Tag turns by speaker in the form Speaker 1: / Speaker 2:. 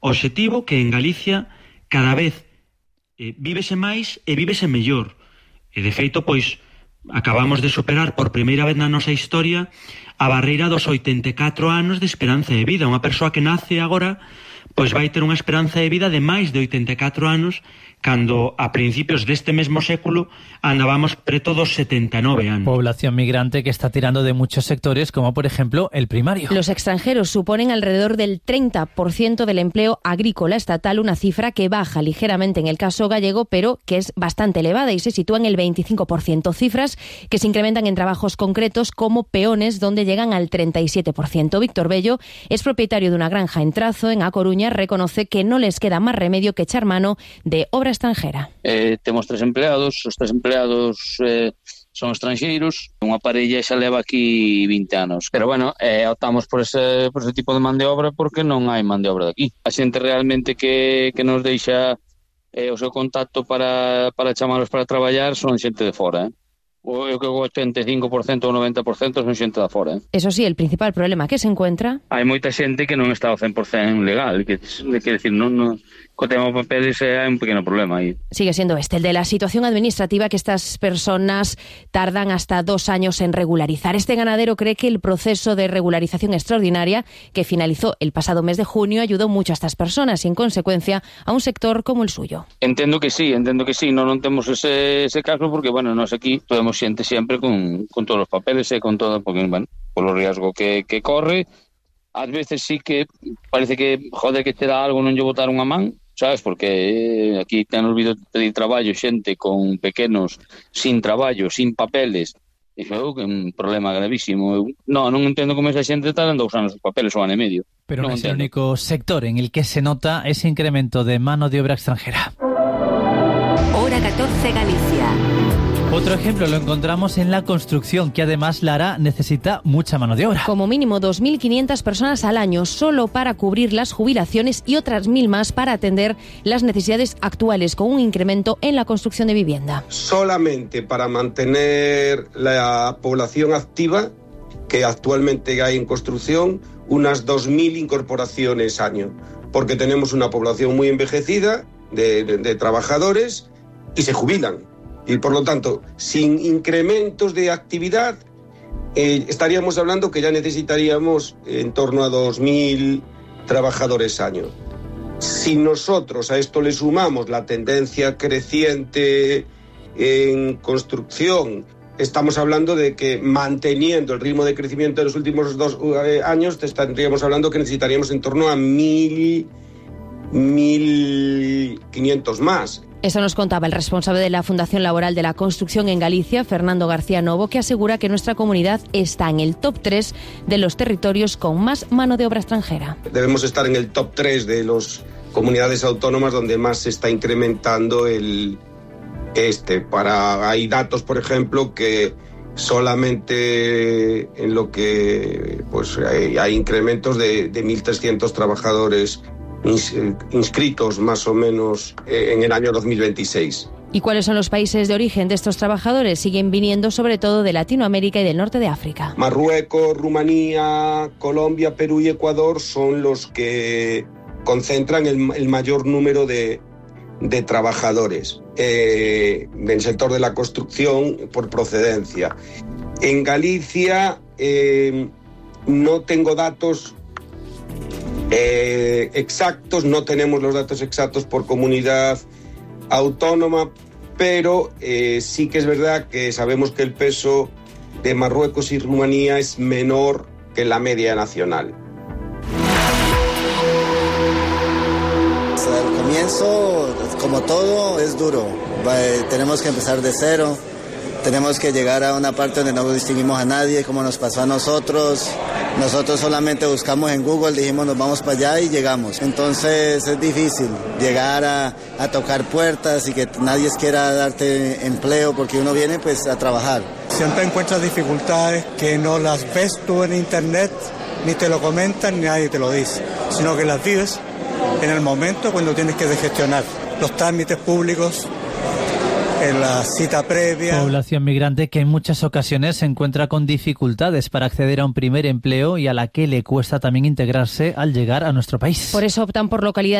Speaker 1: O obxectivo que en Galicia cada vez vívese máis e vívese mellor. E de feito, pois, acabamos de superar por primeira vez na nosa historia a barreira dos 84 anos de esperanza de vida. Unha persoa que nace agora pois vai ter unha esperanza de vida de máis de 84 anos, cando a principios deste mesmo século andábamos preto dos 79 anos.
Speaker 2: Población migrante que está tirando de muchos sectores, como por ejemplo el primario.
Speaker 3: Los extranjeros suponen alrededor del 30% del empleo agrícola estatal, una cifra que baja ligeramente en el caso gallego, pero que es bastante elevada y se sitúa en el 25%. Cifras que se incrementan en trabajos concretos como peones, donde llegan al 37%. Víctor Bello es propietario de una granja en Trazo, en A Coruña. Reconoce que no les queda más remedio que echar mano de obra extranjera.
Speaker 4: Temos 3 empleados, os 3 empleados son estranxeiros, unha parella xa leva aquí 20 anos. Pero bueno, optamos por ese tipo de man de obra porque non hai man de obra de aquí. A xente realmente que nos deixa o seu contacto para chamalos para traballar son xente de fora, O 85% ou 90% son xente da fora.
Speaker 3: Eso sí, el principal problema que se encuentra...
Speaker 4: Hai moita xente que non está ao 100% legal, que decir, non co tema de papeles hai un pequeno problema aí.
Speaker 3: Sigue siendo el de la situación administrativa que estas personas tardan hasta 2 años en regularizar. Este ganadero cree que el proceso de regularización extraordinaria que finalizó el pasado mes de junio ayudó mucho a estas personas y, en consecuencia, a un sector como el suyo.
Speaker 4: Entendo que sí, non temos ese caso porque, bueno, nós aquí podemos xente sempre con todos os papeles e con todo, porque, bueno, polo riesgo que corre, ás veces sí que parece que, que te dá algo non lle botar unha man, sabes, porque aquí ten olvido pedir traballo xente con pequenos, sin traballo, sin papeles, e xo, que é un problema gravísimo. Non entendo como esa xente está dando 2 anos os papeles ou ano e medio.
Speaker 2: Pero non é o único sector en el que se nota ese incremento de mano de obra extranjera.
Speaker 5: Hora 14 Galicia.
Speaker 2: Otro ejemplo lo encontramos en la construcción, que además Lara necesita mucha mano de obra.
Speaker 3: Como mínimo 2.500 personas al año solo para cubrir las jubilaciones y otras 1.000 más para atender las necesidades actuales, con un incremento en la construcción de vivienda.
Speaker 6: Solamente para mantener la población activa que actualmente hay en construcción, unas 2.000 incorporaciones año, porque tenemos una población muy envejecida de trabajadores y se jubilan. Y por lo tanto, sin incrementos de actividad, estaríamos hablando que ya necesitaríamos en torno a 2.000 trabajadores año. Si nosotros a esto le sumamos la tendencia creciente en construcción, estamos hablando de que manteniendo el ritmo de crecimiento de los últimos 2 años, estaríamos hablando que necesitaríamos en torno a 1.500 más.
Speaker 3: Eso nos contaba el responsable de la Fundación Laboral de la Construcción en Galicia, Fernando García Novo, que asegura que nuestra comunidad está en el top 3 de los territorios con más mano de obra extranjera.
Speaker 6: Debemos estar en el top 3 de las comunidades autónomas donde más se está incrementando hay datos, por ejemplo, que solamente en lo que pues hay incrementos de 1.300 trabajadores inscritos más o menos en el año 2026.
Speaker 3: ¿Y cuáles son los países de origen de estos trabajadores? Siguen viniendo sobre todo de Latinoamérica y del norte de África.
Speaker 6: Marruecos, Rumanía, Colombia, Perú y Ecuador son los que concentran el mayor número de trabajadores del sector de la construcción por procedencia. En Galicia no tengo datos exactos, no tenemos los datos exactos por comunidad autónoma, pero sí que es verdad que sabemos que el peso de Marruecos y Rumanía es menor que la media nacional.
Speaker 7: Al comienzo, como todo, es duro. Tenemos que empezar de cero. Tenemos que llegar a una parte donde no distinguimos a nadie, como nos pasó a nosotros. Nosotros solamente buscamos en Google, dijimos nos vamos para allá y llegamos. Entonces es difícil llegar a tocar puertas y que nadie quiera darte empleo porque uno viene pues a trabajar.
Speaker 8: Siempre encuentras dificultades que no las ves tú en internet, ni te lo comentan, ni nadie te lo dice, sino que las vives en el momento cuando tienes que gestionar los trámites públicos, en la cita previa.
Speaker 2: Población migrante que en muchas ocasiones se encuentra con dificultades para acceder a un primer empleo y a la que le cuesta también integrarse al llegar a nuestro país.
Speaker 3: Por eso optan por localidades